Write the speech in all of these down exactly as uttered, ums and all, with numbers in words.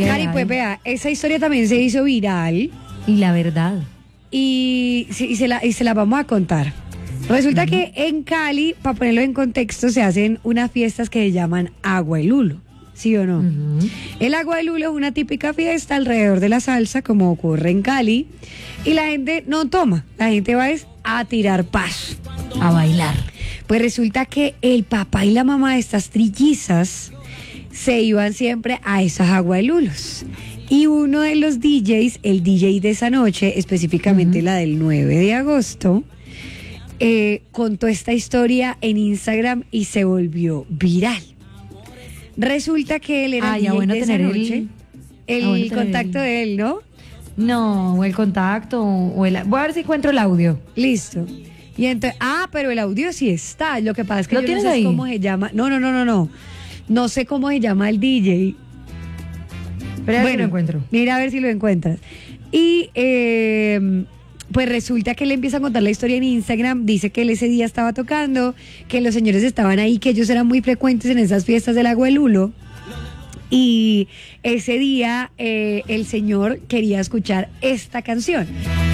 Cari, pues vea, esa historia también se hizo viral. Y la verdad. Y, sí, y, se, la, y se la vamos a contar. Resulta uh-huh. que en Cali, para ponerlo en contexto, se hacen unas fiestas que se llaman Agua de Lulo. ¿Sí o no? Uh-huh. El Agua de Lulo es una típica fiesta alrededor de la salsa, como ocurre en Cali. Y la gente no toma, la gente va a tirar paso. A bailar. Pues resulta que el papá y la mamá de estas trillizas se iban siempre a esas Agua de Lulos. Y uno de los D Js, el D J de esa noche, específicamente uh-huh. la del nueve de agosto, eh, contó esta historia en Instagram y se volvió viral. Resulta que él era ah, el D J bueno de esa el, noche, el ah, bueno contacto el... de él, ¿no? No, o el contacto, o el... Voy a ver si encuentro el audio. Listo. Y entonces, ah, pero el audio sí está. Lo que pasa es que ¿Lo yo tienes no sé ahí? cómo se llama. No, no, no, no, no. No sé cómo se llama el D J. Pero a ver bueno, si lo encuentro. Mira a ver si lo encuentras. Y eh, pues resulta que él empieza a contar la historia en Instagram. Dice que él ese día estaba tocando, que los señores estaban ahí, que ellos eran muy frecuentes en esas fiestas del Agua de Lulo. Y ese día eh, el señor quería escuchar esta canción.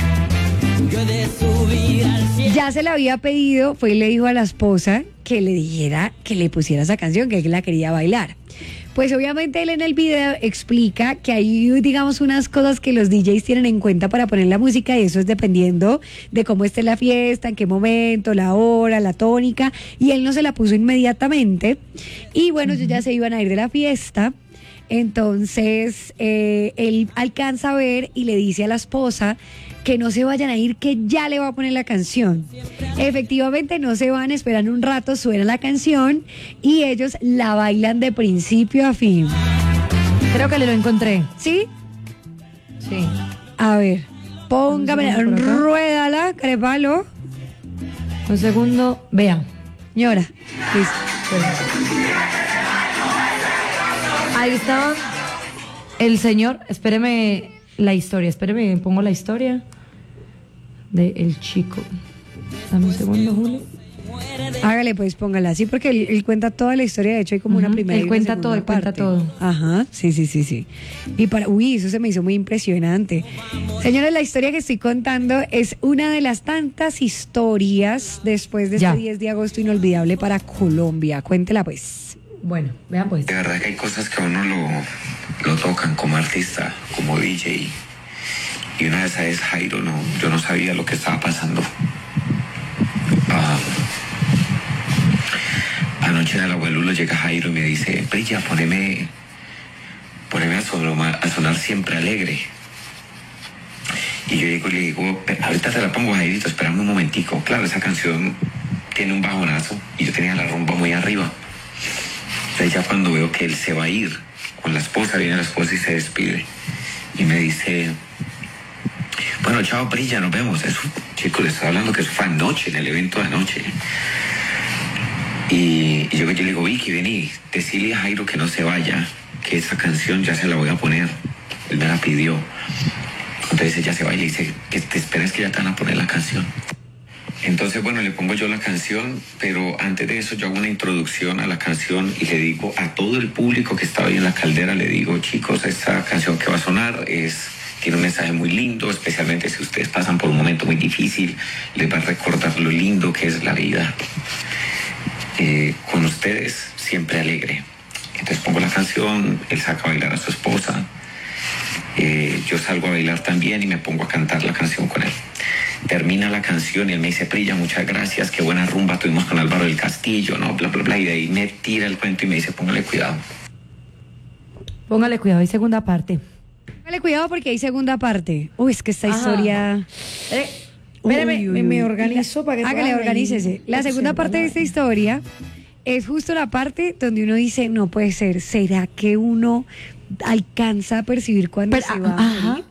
Ya se la había pedido, fue y le dijo a la esposa que le dijera que le pusiera esa canción, que él la quería bailar. Pues obviamente él en el video explica que hay, digamos, unas cosas que los D Js tienen en cuenta para poner la música, y eso es dependiendo de cómo esté la fiesta, en qué momento, la hora, la tónica, y él no se la puso inmediatamente. Y bueno, uh-huh. ellos ya se iban a ir de la fiesta. Entonces eh, él alcanza a ver y le dice a la esposa que no se vayan a ir, que ya le va a poner la canción. Efectivamente no se van, esperan un rato, suena la canción y ellos la bailan de principio a fin. Creo que le lo encontré. ¿Sí? Sí. A ver, póngame, ruédala, crepalo. Un segundo, vea. Señora, listo. Ahí estaba el señor, espéreme la historia, espéreme, pongo la historia de el chico. Dame un segundo, Julio. Hágale pues, póngala así, porque él, él cuenta toda la historia. De hecho hay como uh-huh. una primera él y cuenta una todo, él parte. cuenta todo. Ajá, sí, sí, sí, sí. Y para, uy, eso se me hizo muy impresionante. Señores, la historia que estoy contando es una de las tantas historias después de ya. este diez de agosto inolvidable para Colombia. Cuéntela pues. Bueno, vean pues. De verdad que hay cosas que a uno lo, lo tocan como artista, como D J. Y una de esas es Jairo, no, yo no sabía lo que estaba pasando. Ah, anoche en el Agua de Lulo llega Jairo y me dice, Brilla, poneme, poneme a, sonar, a sonar Siempre Alegre. Y yo llego y le digo, ahorita te la pongo, Jairito, espérame un momentico. Claro, esa canción tiene un bajonazo y yo tenía la rumba muy arriba. Entonces ya cuando veo que él se va a ir con la esposa, viene la esposa y se despide. Y me dice, bueno, chao, Brilla, nos vemos. Eso, chicos, les estoy hablando que eso fue anoche, en el evento de anoche. Y, y yo, yo le digo, Vicky, vení, decirle a Jairo que no se vaya, que esa canción ya se la voy a poner. Él me la pidió. Entonces ella se va y le dice, que te esperes que ya te van a poner la canción. Entonces, bueno, le pongo yo la canción, pero antes de eso yo hago una introducción a la canción y le digo a todo el público que estaba ahí en la caldera, le digo, chicos, esta canción que va a sonar es, tiene un mensaje muy lindo, especialmente si ustedes pasan por un momento muy difícil, les va a recordar lo lindo que es la vida. Eh, con ustedes, Siempre Alegre. Entonces pongo la canción, él saca a bailar a su esposa, eh, yo salgo a bailar también y me pongo a cantar la canción con él. Termina la canción y él me dice, Prilla, muchas gracias, qué buena rumba tuvimos con Álvaro del Castillo, no, bla, bla, bla, y de ahí me tira el cuento y me dice, póngale cuidado. Póngale cuidado, hay segunda parte. Póngale cuidado porque hay segunda parte. Uy, es que esta Ajá. historia... Eh, espérame, uy, uy, uy. me organizo para que... Hágale, organícese. La segunda parte de esta historia es justo la parte donde uno dice, no puede ser, ¿será que uno alcanza a percibir cuando Pero, se va? Ajá.